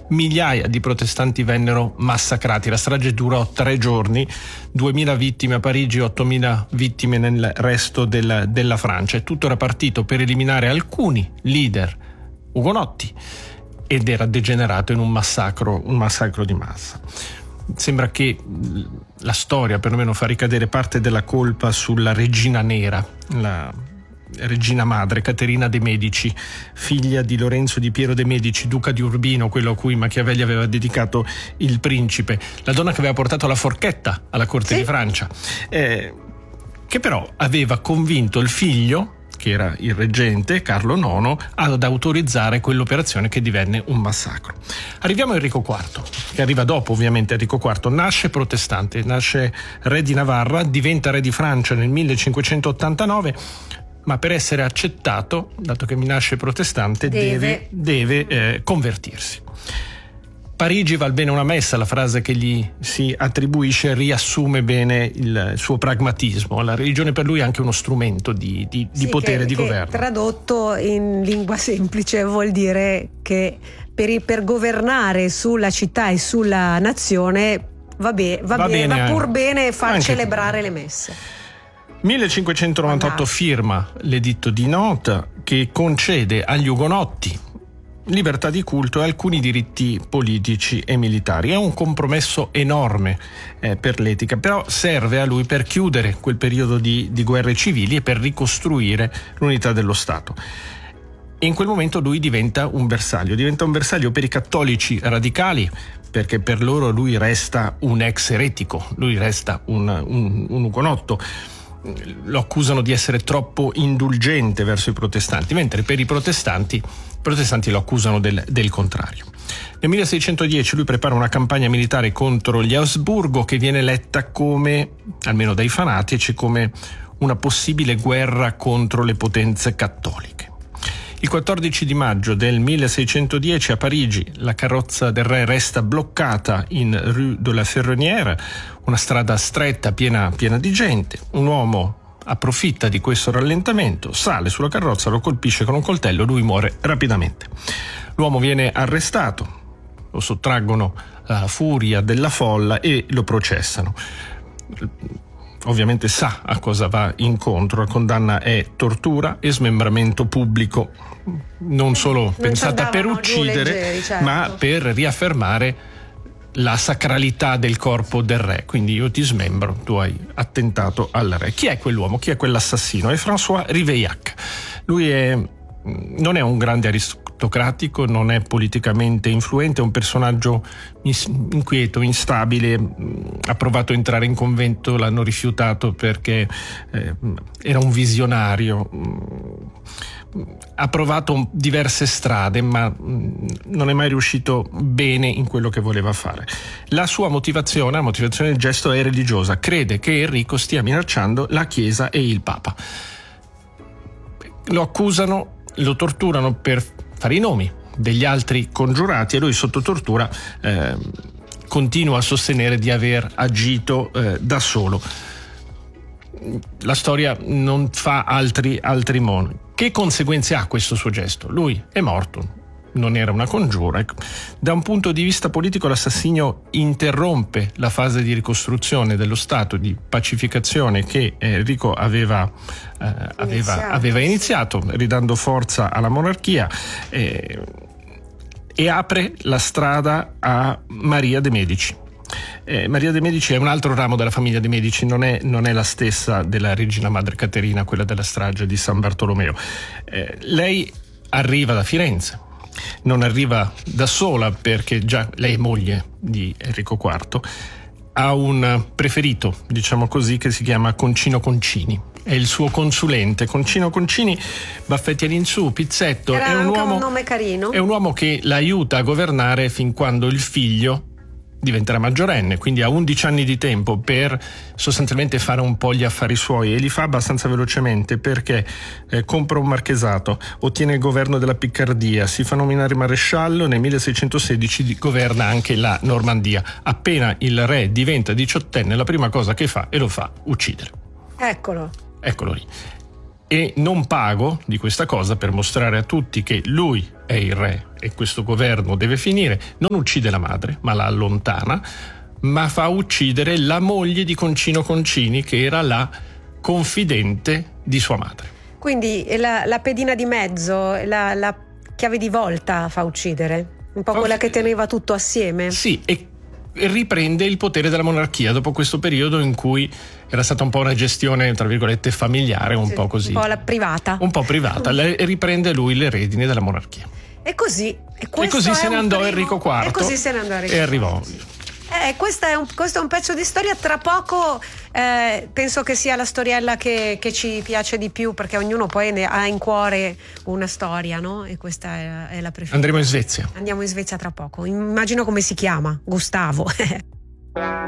migliaia di protestanti vennero massacrati. La strage durò 3 giorni, 2000 vittime a Parigi, 8000 vittime nel resto della Francia, e tutto era partito per eliminare alcuni leader ugonotti ed era degenerato in un massacro di massa. Sembra che la storia perlomeno fa ricadere parte della colpa sulla regina nera, la regina madre Caterina de' Medici, figlia di Lorenzo di Piero de' Medici, duca di Urbino, quello a cui Machiavelli aveva dedicato Il Principe, la donna che aveva portato la forchetta alla corte di Francia, che però aveva convinto il figlio, che era il reggente Carlo IX, ad autorizzare quell'operazione che divenne un massacro. Arriviamo a Enrico IV, che arriva dopo ovviamente. Enrico IV nasce protestante, nasce re di Navarra, diventa re di Francia nel 1589, ma per essere accettato, dato che mi nasce protestante, deve convertirsi. Parigi val bene una messa, la frase che gli si attribuisce riassume bene il suo pragmatismo. La religione per lui è anche uno strumento di potere, di governo. Tradotto in lingua semplice vuol dire che per governare sulla città e sulla nazione va pur bene far celebrare le messe. 1598 firma l'editto di Nantes, che concede agli ugonotti libertà di culto e alcuni diritti politici e militari. È un compromesso enorme per l'etica, però serve a lui per chiudere quel periodo di guerre civili e per ricostruire l'unità dello Stato. E in quel momento lui diventa un bersaglio per i cattolici radicali, perché per loro lui resta un ex eretico, lui resta un ugonotto. Lo accusano di essere troppo indulgente verso i protestanti, mentre per i protestanti lo accusano del contrario. Nel 1610 lui prepara una campagna militare contro gli Asburgo, che viene letta come, almeno dai fanatici, come una possibile guerra contro le potenze cattoliche. Il 14 di maggio del 1610 a Parigi la carrozza del re resta bloccata in Rue de la Ferronnière, una strada stretta piena di gente. Un uomo approfitta di questo rallentamento, sale sulla carrozza, lo colpisce con un coltello, lui muore rapidamente. L'uomo viene arrestato, lo sottraggono alla furia della folla e lo processano. Ovviamente sa a cosa va incontro, la condanna è tortura e smembramento pubblico, non solo pensata per uccidere, leggeri, certo, ma per riaffermare la sacralità del corpo del re. Quindi io ti smembro, tu hai attentato al re. Chi è quell'uomo? Chi è quell'assassino? È François Ravaillac. Lui non è un grande aristocratico, non è politicamente influente, è un personaggio inquieto, instabile. Ha provato a entrare in convento, l'hanno rifiutato perché era un visionario. Ha provato diverse strade, ma non è mai riuscito bene in quello che voleva fare. La sua motivazione, la motivazione del gesto, è religiosa. Crede che Enrico stia minacciando la Chiesa e il Papa. Lo accusano, lo torturano per fare i nomi degli altri congiurati, e lui sotto tortura continua a sostenere di aver agito da solo. La storia non fa altri moni. Che conseguenze ha questo suo gesto? Lui è morto, non era una congiura. Da un punto di vista politico l'assassinio interrompe la fase di ricostruzione dello Stato, di pacificazione che Enrico aveva iniziato, ridando forza alla monarchia, e apre la strada a Maria de' Medici. Maria de' Medici è un altro ramo della famiglia de' Medici, non è la stessa della regina madre Caterina, quella della strage di San Bartolomeo. Lei arriva da Firenze, non arriva da sola perché già lei è moglie di Enrico IV, ha un preferito, diciamo così, che si chiama Concino Concini. È il suo consulente. Concino Concini, baffetti all'insù, pizzetto, era anche un nome carino. È un uomo che l'aiuta a governare fin quando il figlio diventerà maggiorenne, quindi ha 11 anni di tempo per sostanzialmente fare un po' gli affari suoi, e li fa abbastanza velocemente perché compra un marchesato, ottiene il governo della Piccardia, si fa nominare maresciallo, nel 1616 governa anche la Normandia. Appena il re diventa 18enne, la prima cosa che fa, e lo fa, uccidere. Eccolo lì. e non pago di questa cosa per mostrare a tutti che lui è il re e questo governo deve finire, non uccide la madre, ma la allontana, ma fa uccidere la moglie di Concino Concini, che era la confidente di sua madre. Quindi la pedina di mezzo, la chiave di volta fa uccidere, un po' quella che teneva tutto assieme. Sì, e riprende il potere della monarchia dopo questo periodo in cui era stata un po' una gestione tra virgolette familiare, un po' così, un po' privata, riprende lui le redini della monarchia e così se ne andò Enrico IV e arrivò. Questo è un pezzo di storia. Tra poco penso che sia la storiella che ci piace di più, perché ognuno poi ha in cuore una storia, no? E questa è la preferita. Andiamo in Svezia tra poco. Immagino come si chiama, Gustavo.